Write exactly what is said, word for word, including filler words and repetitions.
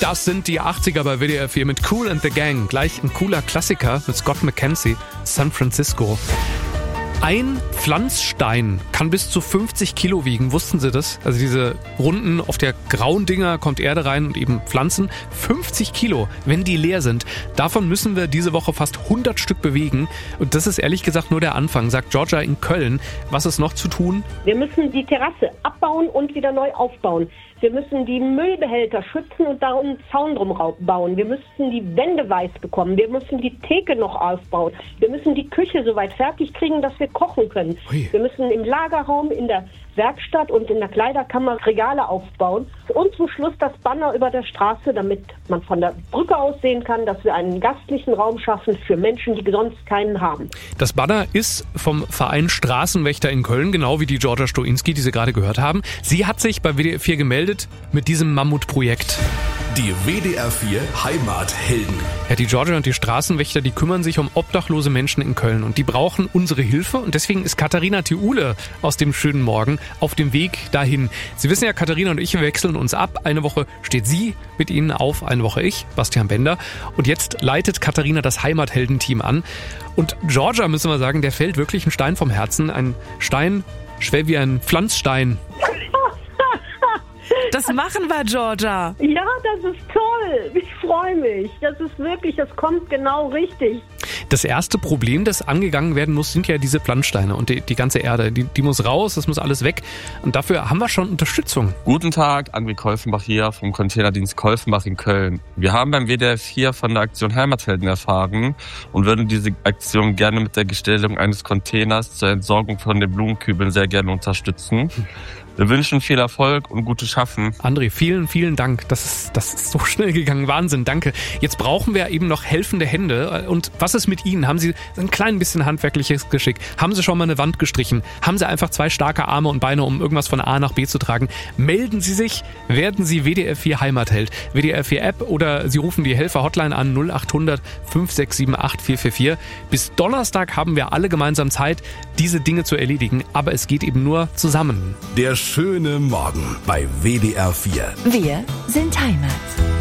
Das sind die achtziger bei W D R vier mit Kool and the Gang. Gleich ein cooler Klassiker mit Scott McKenzie, San Francisco. Ein Pflanzstein kann bis zu fünfzig Kilo wiegen. Wussten Sie das? Also diese runden, auf der grauen Dinger kommt Erde rein und eben Pflanzen. fünfzig Kilo, wenn die leer sind. Davon müssen wir diese Woche fast hundert Stück bewegen. Und das ist ehrlich gesagt nur der Anfang, sagt Georgia in Köln. Was ist noch zu tun? Wir müssen die Terrasse abbauen und wieder neu aufbauen. Wir müssen die Müllbehälter schützen und da einen Zaun drum bauen. Wir müssen die Wände weiß bekommen. Wir müssen die Theke noch aufbauen. Wir müssen die Küche soweit fertig kriegen, dass wir kochen können. Ui. Wir müssen im Lagerraum, in der Werkstatt und in der Kleiderkammer Regale aufbauen. Und zum Schluss das Banner über der Straße, damit man von der Brücke aus sehen kann, dass wir einen gastlichen Raum schaffen für Menschen, die sonst keinen haben. Das Banner ist vom Verein Straßenwächter in Köln, genau wie die Georgia Stoinski, die Sie gerade gehört haben. Sie hat sich bei W D R vier gemeldet mit diesem Mammutprojekt. Die W D R vier Heimathelden. Ja, die Georgia und die Straßenwächter, die kümmern sich um obdachlose Menschen in Köln und die brauchen unsere Hilfe und deswegen ist Katharina Thiule aus dem schönen Morgen auf dem Weg dahin. Sie wissen ja, Katharina und ich, wir wechseln uns ab. Eine Woche steht sie mit Ihnen auf, eine Woche ich, Bastian Bender. Und jetzt leitet Katharina das Heimatheldenteam an. Und Georgia, müssen wir sagen, der fällt wirklich ein Stein vom Herzen. Ein Stein, schwer wie ein Pflanzstein. Das machen wir, Georgia. Ja, das ist toll. Ich freue mich. Das ist wirklich, das kommt genau richtig. Das erste Problem, das angegangen werden muss, sind ja diese Pflanzsteine und die, die ganze Erde. Die, die muss raus, das muss alles weg. Und dafür haben wir schon Unterstützung. Guten Tag, André Kolfenbach hier vom Containerdienst Kolfenbach in Köln. Wir haben beim W D R vier von der Aktion Heimathelden erfahren und würden diese Aktion gerne mit der Gestellung eines Containers zur Entsorgung von den Blumenkübeln sehr gerne unterstützen. Wir wünschen viel Erfolg und gutes Schaffen. André, vielen, vielen Dank. Das ist, das ist so schnell gegangen. Wahnsinn, danke. Jetzt brauchen wir eben noch helfende Hände. Und was ist mit Ihnen? Haben Sie ein klein bisschen handwerkliches Geschick? Haben Sie schon mal eine Wand gestrichen? Haben Sie einfach zwei starke Arme und Beine, um irgendwas von A nach B zu tragen? Melden Sie sich, werden Sie W D R vier Heimatheld. W D R vier App oder Sie rufen die Helfer-Hotline an null acht hundert fünf sechs sieben acht vier vier vier. Bis Donnerstag haben wir alle gemeinsam Zeit, diese Dinge zu erledigen. Aber es geht eben nur zusammen. Der schöne Morgen bei W D R vier. Wir sind Heimat.